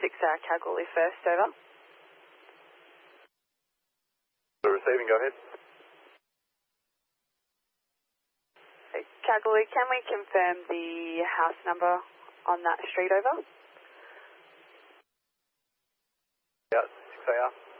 Kalgoorlie first, over. Receiving, go ahead. Kalgoorlie, can we confirm the house number on that street, over? Yeah, 6AR.